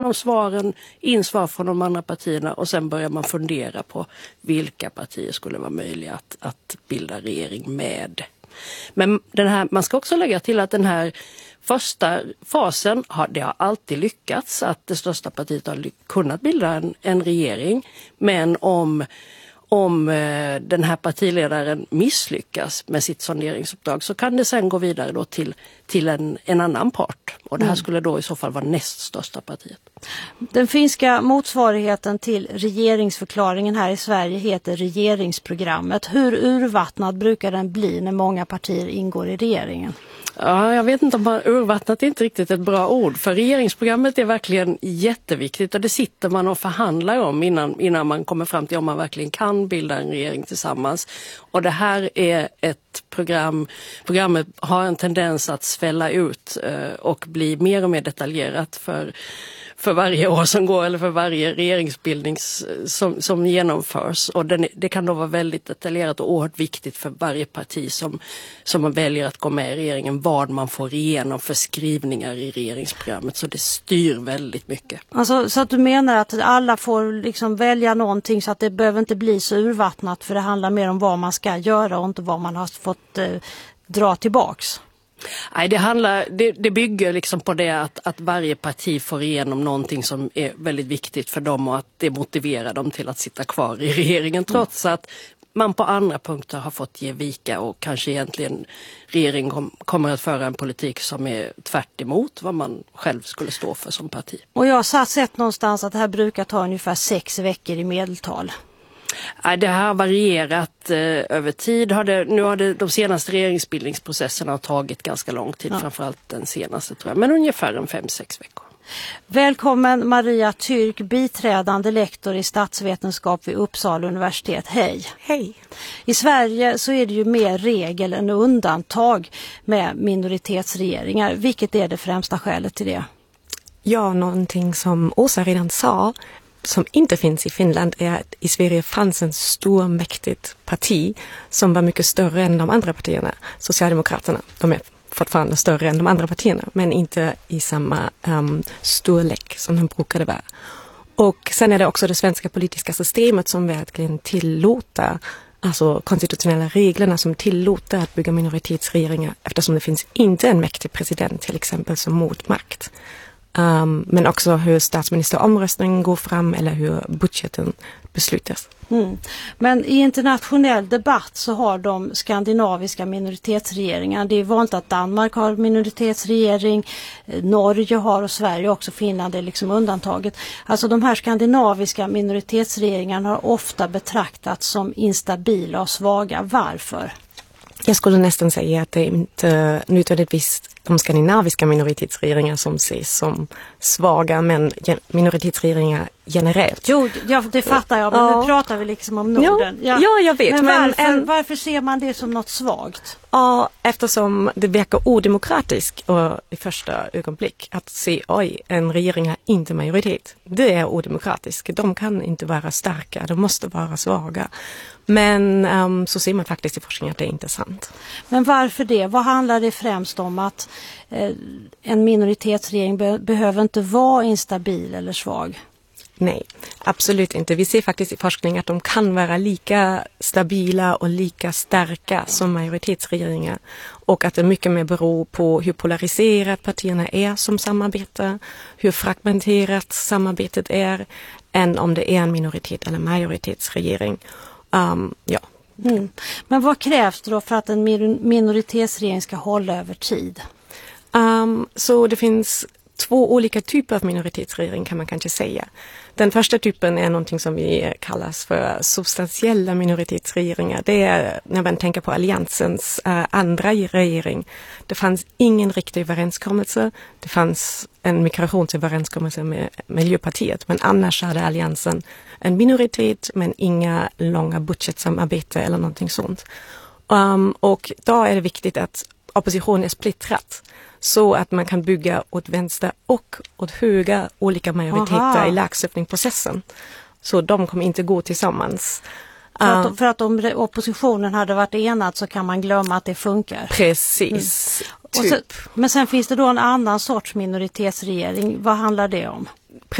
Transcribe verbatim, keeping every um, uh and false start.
de svaren, in svar från de andra partierna och sen börjar man fundera på vilka partier skulle vara möjliga att, att bilda regering med. Men den här, man ska också lägga till att den här första fasen, har, det har alltid lyckats att det största partiet har ly- kunnat bilda en, en regering. Men om, om eh, den här partiledaren misslyckas med sitt sonderingsuppdrag så kan det sen gå vidare då till, till en, en annan part. Och det här skulle då i så fall vara näst största partiet. Den finska motsvarigheten till regeringsförklaringen här i Sverige heter regeringsprogrammet. Hur urvattnad brukar den bli när många partier ingår i regeringen? Ja, jag vet inte om man, urvattnat är inte riktigt ett bra ord. För regeringsprogrammet är verkligen jätteviktigt och det sitter man och förhandlar om innan, innan man kommer fram till om man verkligen kan bilda en regering tillsammans. Och det här är ett program, programmet har en tendens att svälla ut eh, och bli mer och mer detaljerat för för varje år som går eller för varje regeringsbildning som, som genomförs. Och den, det kan då vara väldigt detaljerat och oerhört viktigt för varje parti som, som man väljer att gå med i regeringen vad man får igenom för skrivningar i regeringsprogrammet. Så det styr väldigt mycket. Alltså, så att du menar att alla får liksom välja någonting så att det behöver inte bli så urvattnat för det handlar mer om vad man ska göra och inte vad man har fått eh, dra tillbaks? Nej, det, handlar, det, det bygger liksom på det att, att varje parti får igenom någonting som är väldigt viktigt för dem och att det motiverar dem till att sitta kvar i regeringen trots mm. att man på andra punkter har fått ge vika och kanske egentligen regeringen kom, kommer att föra en politik som är tvärt emot vad man själv skulle stå för som parti. Och jag har sett någonstans att det här brukar ta ungefär sex veckor i medeltal. Det här har varierat eh, över tid. Har det, nu har det, de senaste regeringsbildningsprocesserna har tagit ganska lång tid, ja. Framförallt den senaste tror jag, men ungefär en fem, sex veckor. Välkommen Maria Türk, biträdande lektor i statsvetenskap vid Uppsala universitet. Hej! Hej! I Sverige så är det ju mer regel än undantag med minoritetsregeringar. Vilket är det främsta skälet till det? Ja, någonting som Åsa redan sa som inte finns i Finland är att i Sverige fanns en stor mäktigt parti som var mycket större än de andra partierna. Socialdemokraterna, de är fortfarande större än de andra partierna men inte i samma um, storlek som de brukade vara. Och sen är det också det svenska politiska systemet som verkligen tillåter, alltså konstitutionella reglerna som tillåter att bygga minoritetsregeringar eftersom det finns inte en mäktig president till exempel som motmakt. Um, men också hur statsministeromröstningen går fram eller hur budgeten beslutas. Mm. Men i internationell debatt så har de skandinaviska minoritetsregeringar. Det är vanligt att Danmark har minoritetsregering, Norge har och Sverige också, Finland är liksom undantaget. Alltså de här skandinaviska minoritetsregeringarna har ofta betraktats som instabila och svaga. Varför? Jag skulle nästan säga att det är inte nödvändigtvis de skandinaviska minoritetsregeringar som ses som svaga, men minoritetsregeringar generellt. Jo, ja, det fattar jag, men ja. Nu pratar vi liksom om Norden. Ja, ja. ja jag vet. Men, men varför, en, varför ser man det som något svagt? Ja, eftersom det verkar odemokratiskt och i första ögonblick att se, oj, en regering har inte majoritet. Det är odemokratiskt. De kan inte vara starka, de måste vara svaga. Men um, så ser man faktiskt i forskningen att det är inte sant. Men varför det? Vad handlar det främst om att eh, en minoritetsregering be- behöver inte vara instabil eller svag? Nej, absolut inte. Vi ser faktiskt i forskning att de kan vara lika stabila och lika starka som majoritetsregeringar. Och att det mycket mer beror på hur polariserat partierna är som samarbetar, hur fragmenterat samarbetet är, än om det är en minoritet eller majoritetsregering. Um, ja. Mm. Men vad krävs det då för att en minoritetsregering ska hålla över tid? Um, så det finns två olika typer av minoritetsregering kan man kanske säga. Den första typen är någonting som vi kallas för substantiella minoritetsregeringar. Det är när man tänker på alliansens uh, andra regering. Det fanns ingen riktig överenskommelse. Det fanns en migrationsöverenskommelse med Miljöpartiet. Men annars hade alliansen en minoritet men inga långa budgetsamarbete eller någonting sånt. Um, och då är det viktigt att oppositionen är splittrat. Så att man kan bygga åt vänster och åt höger olika majoriteter Aha. i lagstiftningsprocessen. Så de kommer inte gå tillsammans. För att, för att om oppositionen hade varit enad så kan man glömma att det funkar. Precis. Mm. Typ. Och så, men sen finns det då en annan sorts minoritetsregering. Vad handlar det om?